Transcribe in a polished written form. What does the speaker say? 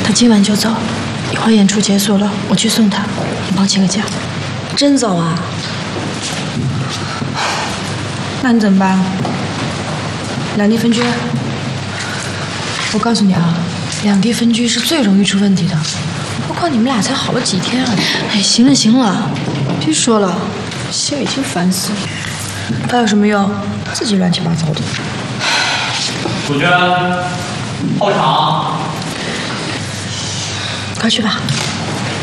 他今晚就走，一会儿演出结束了，我去送他，你帮我请个假。 真走啊？ 那你怎么办？2地分居？我告诉你啊，2地分居是最容易出问题的。何况你们俩才好了几天啊！哎，行了行了，别说了，心里已经烦死了。还有什么用？自己乱七八糟的。 楚娟，后场。 快去吧。